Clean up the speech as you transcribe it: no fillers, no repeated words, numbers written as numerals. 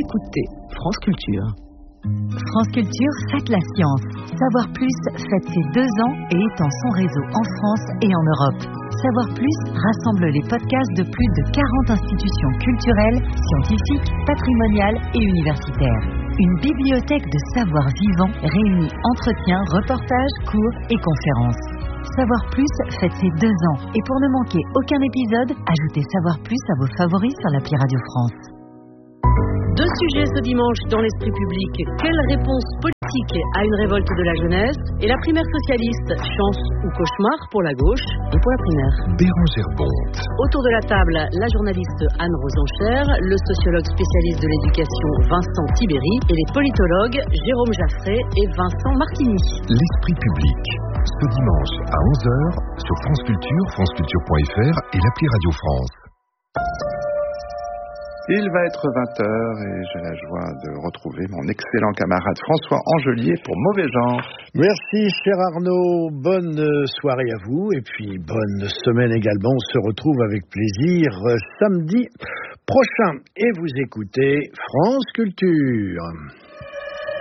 écoutez France Culture. France Culture fête la science. Savoir Plus fête ses 2 ans et étend son réseau en France et en Europe. Savoir Plus rassemble les podcasts de plus de 40 institutions culturelles, scientifiques, patrimoniales et universitaires. Une bibliothèque de savoir vivant réunit entretiens, reportages, cours et conférences. Savoir Plus fête ses 2 ans et pour ne manquer aucun épisode, ajoutez Savoir Plus à vos favoris sur l'appli Radio France. 2 sujets ce dimanche dans l'esprit public. Quelle réponse politique à une révolte de la jeunesse? Et la primaire socialiste, chance ou cauchemar pour la gauche et pour la primaire. Bérangère Bonte. Autour de la table, la journaliste Anne Rosencher, le sociologue spécialiste de l'éducation Vincent Tibéry et les politologues Jérôme Jaffray et Vincent Martini. L'esprit public. Ce dimanche à 11h sur France Culture, franceculture.fr et l'appli Radio France. Il va être 20h et j'ai la joie de retrouver mon excellent camarade François Angelier pour Mauvais Genre. Merci cher Arnaud, bonne soirée à vous et puis bonne semaine également. On se retrouve avec plaisir samedi prochain et vous écoutez France Culture.